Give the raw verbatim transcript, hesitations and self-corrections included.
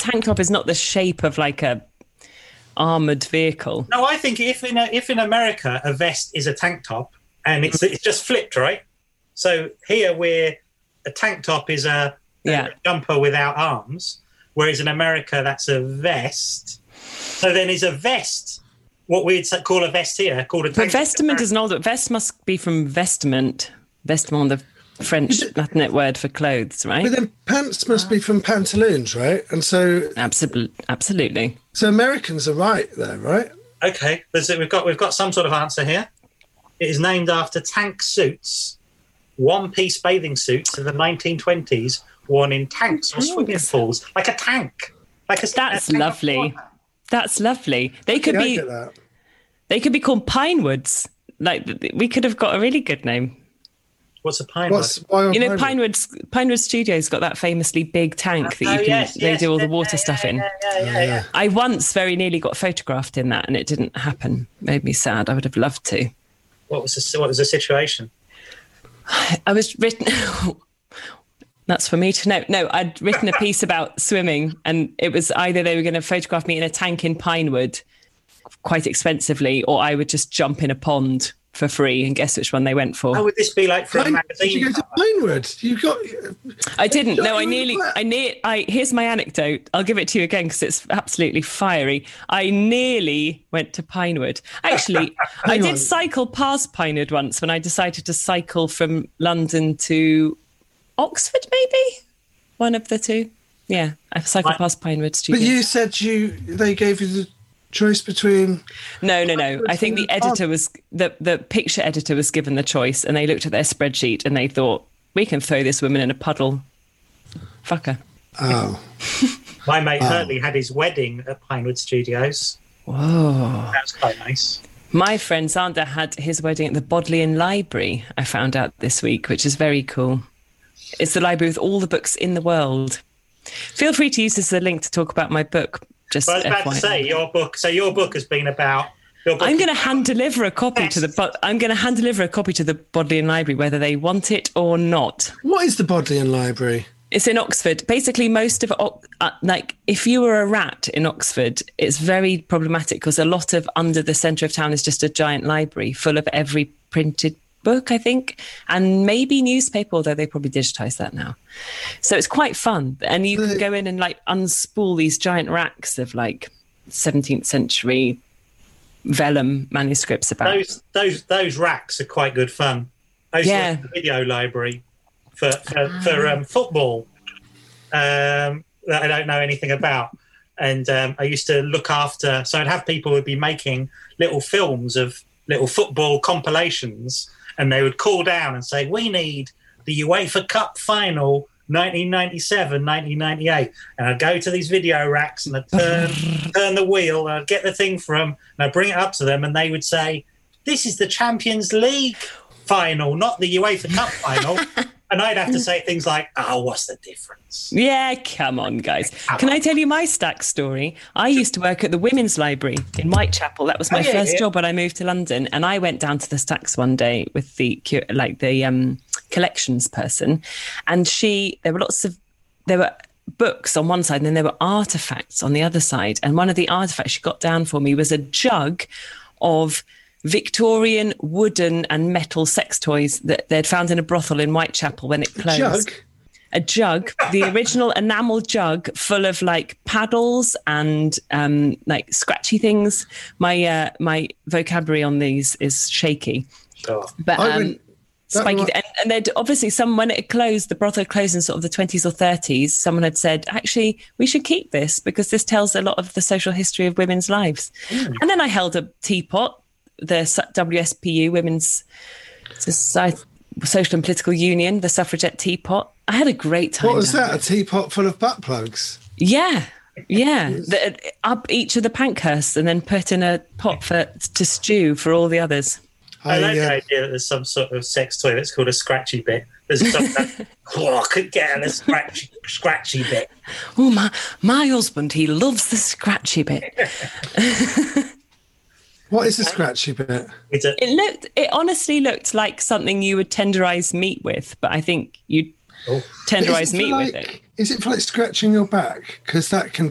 tank top is not the shape of like a armoured vehicle. No, I think if in a, if in America a vest is a tank top and it's it's just flipped, right? So here we're a tank top is a, yeah. a jumper without arms, whereas in America that's a vest. So then is a vest what we'd call a vest here, called a tank But vestment is an older. Vest must be from vestment. Vestment, the French Latin word for clothes, right? But then pants must be from pantaloons, right? And so absolutely, absolutely. So Americans are right there, right? Okay, There's, we've got we've got some sort of answer here. It is named after tank suits, one-piece bathing suits of the nineteen twenties, worn in tanks or swimming pools, like a tank, like a. That's a tank lovely. That's lovely. They could yeah, be. I get that. They could be called Pinewoods. Like we could have got a really good name. What's a Pinewood? What's, why you know, Pinewood? Pinewood Pinewood Studios got that famously big tank that oh, you can. Yes, they yes, do all the yeah, water yeah, stuff yeah, in. Yeah, yeah, yeah, yeah. I once very nearly got photographed in that, and it didn't happen. Made me sad. I would have loved to. What was the, what was the situation? I was written. That's for me to know. No, I'd written a piece about swimming, and it was either they were going to photograph me in a tank in Pinewood, quite expensively, or I would just jump in a pond for free, and guess which one they went for. How would this be like for Pine, a magazine? did you go to Pinewood? You got. I didn't. No, I you nearly. were- I near. I here's my anecdote. I'll give it to you again because it's absolutely fiery. I nearly went to Pinewood. Actually, I Hang did on. cycle past Pinewood once when I decided to cycle from London to Oxford, maybe one of the two. Yeah, I cycled Right. past Pinewood But Studios. you said you they gave you the choice between. No, no, no. I think the Pinewood and- editor was the the picture editor was given the choice, and they looked at their spreadsheet and they thought, we can throw this woman in a puddle. Fuck her. Oh, My mate Hurley had his wedding at Pinewood Studios. Whoa. That was quite nice. My friend Xander had his wedding at the Bodleian Library, I found out this week, which is very cool. It's the library with all the books in the world. Feel free to use this as a link to talk about my book. Just But I was about F Y I. to say, your book. So your book has been about. Your book I'm going to is- hand deliver a copy to the. Bo- I'm going to hand deliver a copy to the Bodleian Library, whether they want it or not. what is the Bodleian Library? It's in Oxford. Basically, most of Ox- uh, like if you were a rat in Oxford, it's very problematic because a lot of under the centre of town is just a giant library full of every printed book, I think, and maybe newspaper, although they probably digitise that now. So it's quite fun, and you can go in and like unspool these giant racks of like seventeenth century vellum manuscripts about. Those those those racks are quite good fun. I used Yeah. to have a video library for for, for um, football um, that I don't know anything about, and um, I used to look after. So I'd have people who'd be making little films of little football compilations, and they would call down and say, "We need the UEFA Cup final." nineteen ninety-seven, nineteen ninety-eight, and I'd go to these video racks and I'd turn, turn the wheel and I'd get the thing from and I'd bring it up to them and they would say, "This is the Champions League final, not the UEFA Cup final." And I'd have to say things like, "Oh, what's the difference?" Yeah, come on, guys. Can I tell you my Stack story? I used to work at the Women's Library in Whitechapel. That was my Oh, yeah, first yeah. job when I moved to London. And I went down to the Stacks one day with the cu- like the um, collections person. And she, there were lots of, there were books on one side and then there were artifacts on the other side. And one of the artifacts she got down for me was a jug of Victorian wooden and metal sex toys that they'd found in a brothel in Whitechapel when it closed. Jug? A jug, the original enamel jug full of like paddles and um, like scratchy things. My uh, my vocabulary on these is shaky. Sure. But I um, wouldn't- that spiky. might- And, and they'd obviously, some when it closed, the brothel closed in sort of the twenties or thirties, someone had said, actually, we should keep this because this tells a lot of the social history of women's lives. Hmm. And then I held a teapot, the S- W S P U, Women's Society, Social and Political Union, the suffragette teapot. I had a great time. What was down that? A teapot full of butt plugs? Yeah, yeah. The, up each of the Pankhursts and then put in a pot for to stew for all the others. I like uh, the idea that there's some sort of sex toy that's called a scratchy bit. There's something, oh, I could get on a scratchy, scratchy bit. Oh, my my husband, he loves the scratchy bit. What is a scratchy bit? It's a, It looked, it honestly looked like something you would tenderize meat with, but I think you'd oh. tenderize Is it for meat like, with it. Is it for like scratching your back? Because that can